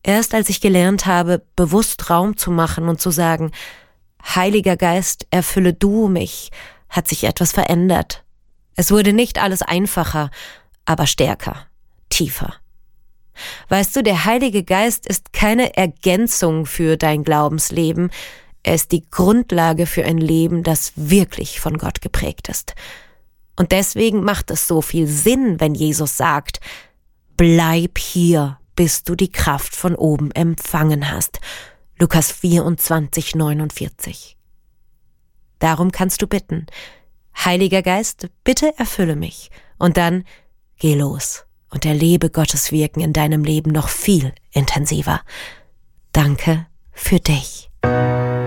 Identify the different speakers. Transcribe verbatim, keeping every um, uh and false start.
Speaker 1: Erst als ich gelernt habe, bewusst Raum zu machen und zu sagen, Heiliger Geist, erfülle du mich, hat sich etwas verändert. Es wurde nicht alles einfacher, aber stärker, tiefer. Weißt du, der Heilige Geist ist keine Ergänzung für dein Glaubensleben, er ist die Grundlage für ein Leben, das wirklich von Gott geprägt ist. Und deswegen macht es so viel Sinn, wenn Jesus sagt, bleib hier, bis du die Kraft von oben empfangen hast. Lukas vierundzwanzig, neunundvierzig. Darum kannst du bitten, Heiliger Geist, bitte erfülle mich. Und dann geh los und erlebe Gottes Wirken in deinem Leben noch viel intensiver. Danke für dich.